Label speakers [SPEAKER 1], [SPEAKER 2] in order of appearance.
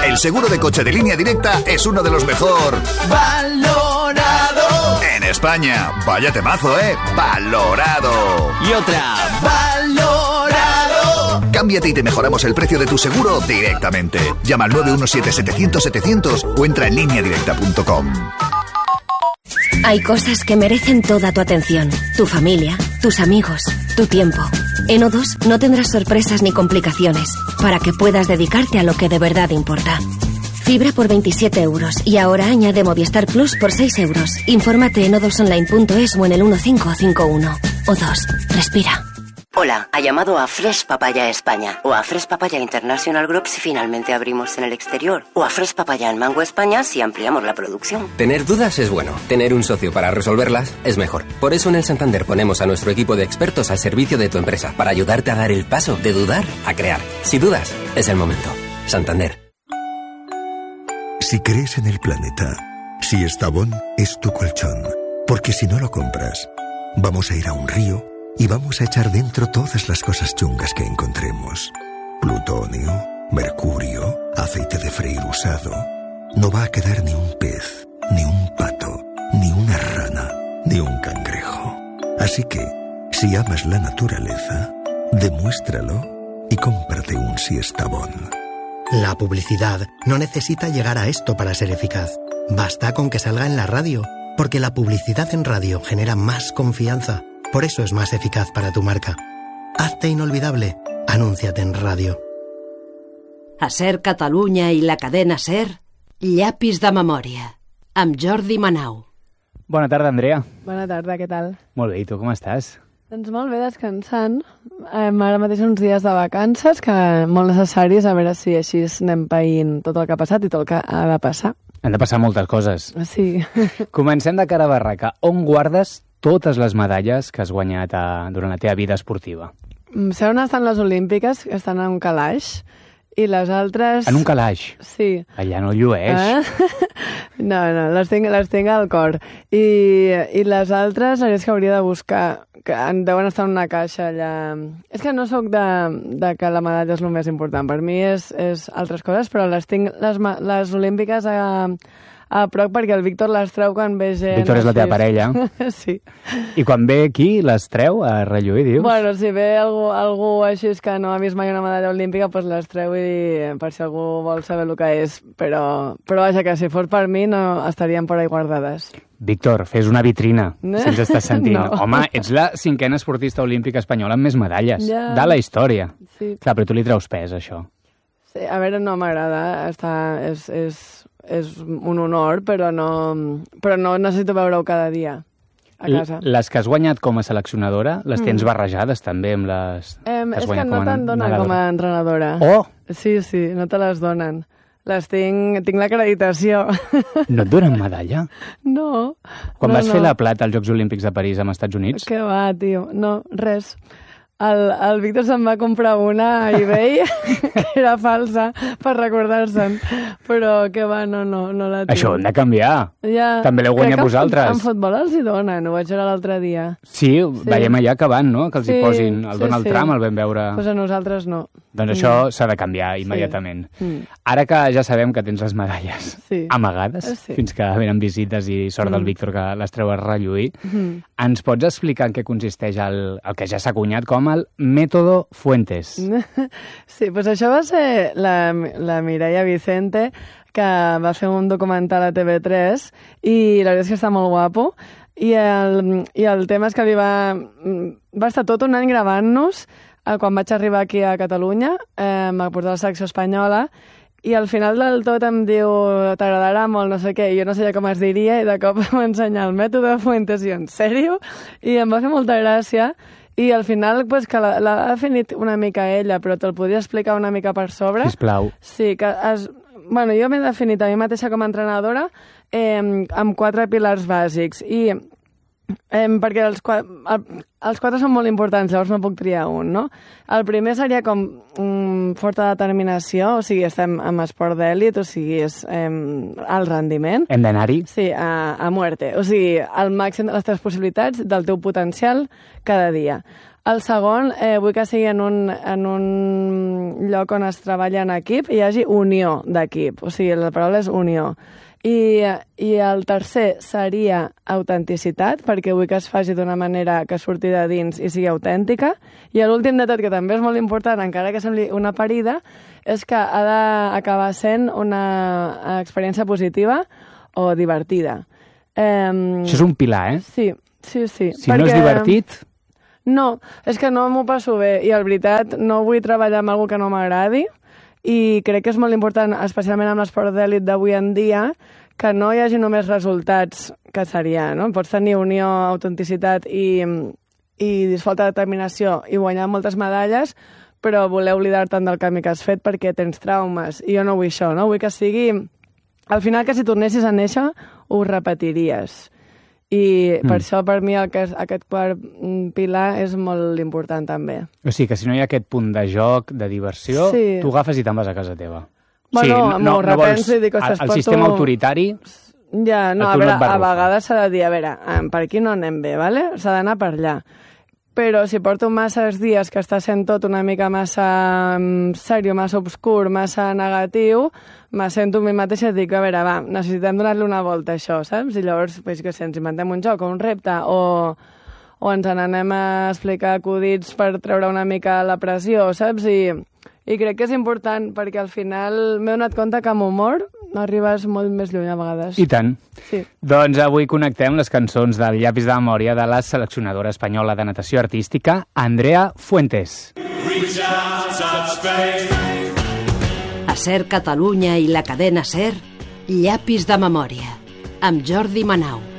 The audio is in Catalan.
[SPEAKER 1] El seguro de coche de Línea Directa es uno de los mejor valorado en España. Vaya temazo, ¿eh? Valorado.
[SPEAKER 2] Y otra, valorado.
[SPEAKER 1] Cámbiate y te mejoramos el precio de tu seguro directamente. Llama al 917-700-700 o entra en lineadirecta.com.
[SPEAKER 3] Hay cosas que merecen toda tu atención. Tu familia, tus amigos, tu tiempo. En O2 no tendrás sorpresas ni complicaciones para que puedas dedicarte a lo que de verdad importa. Fibra por 27 euros y ahora añade Movistar Plus por 6 euros. Infórmate en o2online.es o en el 1551. O2. Respira.
[SPEAKER 4] Hola, ha llamado a Fresh Papaya España o a Fresh Papaya International Group si finalmente abrimos en el exterior o a Fresh Papaya en Mango España si ampliamos la producción.
[SPEAKER 5] Tener dudas es bueno, tener un socio para resolverlas es mejor. Por eso en el Santander ponemos a nuestro equipo de expertos al servicio de tu empresa para ayudarte a dar el paso de dudar a crear. Si dudas, es el momento. Santander.
[SPEAKER 6] Si crees en el planeta, si Estabón es tu colchón, porque si no lo compras, vamos a ir a un río y vamos a echar dentro todas las cosas chungas que encontremos. Plutonio, mercurio, aceite de freír usado. No va a quedar ni un pez, ni un pato, ni una rana, ni un cangrejo. Así que, si amas la naturaleza, demuéstralo y cómprate un Siestabón.
[SPEAKER 7] La publicidad no necesita llegar a esto para ser eficaz. Basta con que salga en la radio, porque la publicidad en radio genera más confianza. Por eso es más eficaz para tu marca. Hazte inolvidable. Anúnciate en ràdio.
[SPEAKER 8] A SER Catalunya i la cadena SER, Llapis de memòria, amb Jordi Manau.
[SPEAKER 9] Bona tarda, Andrea.
[SPEAKER 10] Bona tarda, què tal?
[SPEAKER 9] Molt bé, i tu com estàs?
[SPEAKER 10] Doncs molt bé, descansant. Ara mateix uns dies de vacances, que molt necessaris, a veure si així anem païnt tot el que ha passat i tot el que ha de passar.
[SPEAKER 9] Han de passar moltes coses.
[SPEAKER 10] Sí.
[SPEAKER 9] Comencem de cara a barraca. On guardes totes les medalles que has guanyat durant la teva vida esportiva?
[SPEAKER 10] Sé on estan les olímpiques, que estan en un calaix, i les altres...
[SPEAKER 9] En un calaix?
[SPEAKER 10] Sí.
[SPEAKER 9] Allà no llueix.
[SPEAKER 10] No, les tinc al cor. I les altres, és que hauria de buscar, que deuen estar en una caixa allà. És que no sóc de que la medalla és el més important. Per mi és altres coses, però les tinc les olímpiques a prop perquè el Víctor les treu quan ve gent...
[SPEAKER 9] Víctor és la teva parella.
[SPEAKER 10] Sí.
[SPEAKER 9] I quan ve aquí les treu a relluir, dius?
[SPEAKER 10] Bueno, si ve algú així que no ha vist mai una medalla olímpica, doncs les treu i per si algú vol saber el que és. Però vaja, que si fos per mi no estarien per ahí guardades.
[SPEAKER 9] Víctor, fes una vitrina, si ens estàs sentint.
[SPEAKER 10] No.
[SPEAKER 9] Home, ets la 5a esportista olímpica espanyola amb més medalles de la història.
[SPEAKER 10] Sí.
[SPEAKER 9] Clar, però tu li treus pes, això.
[SPEAKER 10] Sí, a veure, no m'agrada. És un honor, però no necessito veure-ho cada dia a casa.
[SPEAKER 9] Les que has guanyat com a seleccionadora, les tens barrejades també amb les que has
[SPEAKER 10] és que
[SPEAKER 9] guanyat
[SPEAKER 10] no te'n donen com a entrenadora.
[SPEAKER 9] Oh!
[SPEAKER 10] Sí, no te les donen. Tinc l'acreditació.
[SPEAKER 9] No et donen medalla?
[SPEAKER 10] No.
[SPEAKER 9] Quan vas fer la plata als Jocs Olímpics de París als Estats Units?
[SPEAKER 10] Que va, tio. No, res. El Víctor se'n va comprar una a eBay que era falsa per recordar-se'n, però que va, no la tinc.
[SPEAKER 9] Això ho hem de canviar.
[SPEAKER 10] Ja,
[SPEAKER 9] també l'heu guanyat vosaltres.
[SPEAKER 10] En futbol els hi donen, ho vaig veure l'altre dia.
[SPEAKER 9] Sí, veiem allà acabant, no? Que els hi posin el Donald Trump, el vam veure...
[SPEAKER 10] Pues a nosaltres no.
[SPEAKER 9] Doncs això s'ha de canviar immediatament. Ara que ja sabem que tens les medalles amagades, fins que venen visites i sort del Víctor que les treu a relluir, ens pots explicar en què consisteix el que ja s'ha cunyat com el Método Fuentes?
[SPEAKER 10] Sí, doncs això va ser la Mireia Vicente, que va fer un documental a TV3 i la veritat és que està molt guapo. I el tema és que va estar tot un any gravant-nos quan vaig arribar aquí a Catalunya, a portar la selecció espanyola, i al final del tot em diu t'agradarà molt, no sé què, i jo no sé com es diria, i de cop m'ensenya el Método Fuentes, i en sèrio? I em va fer molta gràcia. I al final, pues, que l'ha definit una mica ella, però te'l podria explicar una mica per sobre.
[SPEAKER 9] Sisplau.
[SPEAKER 10] Sí, que bueno, jo m'he definit a mi mateixa com a entrenadora amb 4 pilars bàsics. I perquè els 4 són molt importants, llavors no puc triar un, no? El primer seria com forta determinació, o sigui, estem en esport d'èlit, o sigui, és alt rendiment.
[SPEAKER 9] Hem d'anar-hi?
[SPEAKER 10] Sí, a muerte. O sigui, al màxim de les teves possibilitats, del teu potencial cada dia. El segon, vull que sigui en un lloc on es treballa en equip i hi hagi unió d'equip, o sigui, la paraula és unió. I el tercer seria autenticitat, perquè vull que es faci d'una manera que surti de dins i sigui autèntica. I l'últim de tot, que també és molt important, encara que sembli una parida, és que ha d'acabar sent una experiència positiva o divertida.
[SPEAKER 9] Això és un pilar, eh?
[SPEAKER 10] Sí.
[SPEAKER 9] Si no és divertit...
[SPEAKER 10] No, és que no m'ho passo bé i, en veritat, no vull treballar amb alguna que no m'agradi. I crec que és molt important, especialment amb l'esport d'èlit d'avui en dia, que no hi hagi només resultats, que seria, no? Pots tenir unió, autenticitat i falta de determinació i guanyar moltes medalles, però voler oblidar-te'n del camí que has fet perquè tens traumes. I jo no vull això, no? Vull que sigui... Al final, que si tornessis a néixer, ho repetiries. I per això, per mi, aquest quart pilar és molt important, també.
[SPEAKER 9] O sigui, que si no hi ha aquest punt de joc, de diversió, tu agafes i te'n vas a casa teva.
[SPEAKER 10] Bueno, m'ho repenso i dic, ostres,
[SPEAKER 9] el sistema autoritari...
[SPEAKER 10] Ja, no, a veure, a vegades s'ha de dir, a veure, per aquí no anem bé, ¿vale? S'ha d'anar per allà. Però si porto masses dies que està sent tot una mica massa sèrio, massa obscur, massa negatiu, me sento a mi mateixa i dic, a veure, va, necessitem donar-li una volta a això, saps? I llavors, pues, que si ens inventem un joc o un repte o ens n'anem a explicar acudits per treure una mica la pressió, saps? I crec que és important perquè al final m'he donat compte que amb humor arribes molt més lluny a vegades.
[SPEAKER 9] I tant.
[SPEAKER 10] Sí.
[SPEAKER 9] Doncs avui connectem les cançons del Llapis de memòria de la seleccionadora espanyola de natació artística, Andrea Fuentes.
[SPEAKER 8] A SER Catalunya i la cadena SER, Llapis de memòria, amb Jordi Manau.